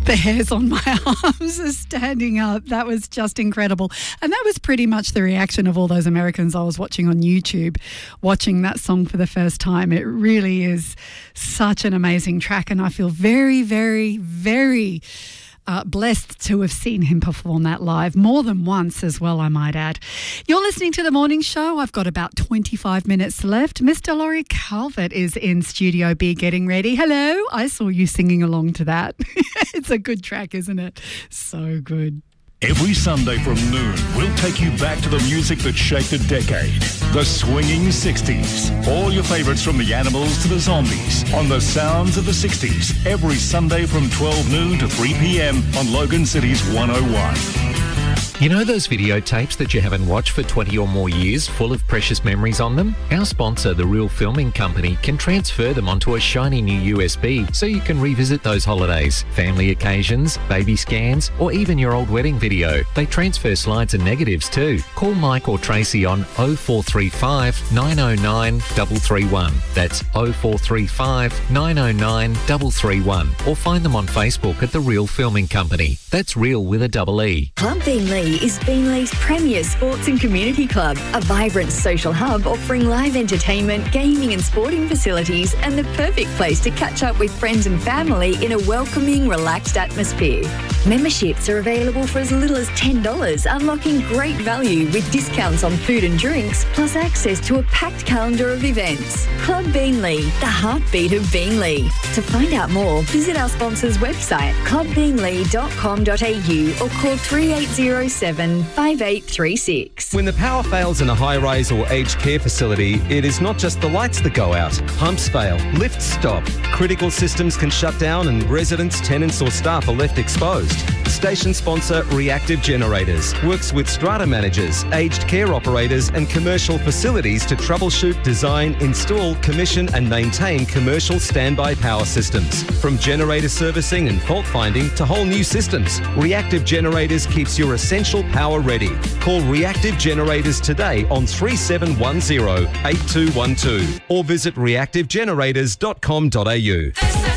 The hairs on my arms are standing up. That was just incredible. And that was pretty much the reaction of all those Americans I was watching on YouTube, watching that song for the first time. It really is such an amazing track, and I feel very, very, very blessed to have seen him perform that live more than once as well, I might add. You're listening to The Morning Show. I've got about 25 minutes left. Mr. Laurie Calvert is in Studio B getting ready. Hello. I saw you singing along to that. It's a good track, isn't it? So good. Every Sunday from noon, we'll take you back to the music that shaped a decade. The swinging 60s. All your favourites from the Animals to the Zombies on the sounds of the 60s. Every Sunday from 12 noon to 3 p.m. on Logan City's 101. You know those videotapes that you haven't watched for 20 or more years, full of precious memories on them? Our sponsor, The Real Filming Company, can transfer them onto a shiny new USB so you can revisit those holidays, family occasions, baby scans, or even your old wedding video. They transfer slides and negatives too. Call Mike or Tracy on 0435 909 331. That's 0435 909 331. Or find them on Facebook at The Real Filming Company. That's real with a double E. Club Beanley is Beanley's premier sports and community club, a vibrant social hub offering live entertainment, gaming and sporting facilities, and the perfect place to catch up with friends and family in a welcoming, relaxed atmosphere. Memberships are available for as little as $10, unlocking great value with discounts on food and drinks, plus access to a packed calendar of events. Club Beanley, the heartbeat of Beanley. To find out more, visit our sponsor's website, clubbeanley.com.au, or call 3807 5836. When the power fails in a high-rise or aged care facility, it is not just the lights that go out. Pumps fail, lifts stop, critical systems can shut down, and residents, tenants or staff are left exposed. Station sponsor Reactive Generators works with strata managers, aged care operators and commercial facilities to troubleshoot, design, install, commission and maintain commercial standby power systems. From generator servicing and fault finding to whole new systems, Reactive Generators keeps your essential power ready. Call Reactive Generators today on 3710 8212 or visit reactivegenerators.com.au.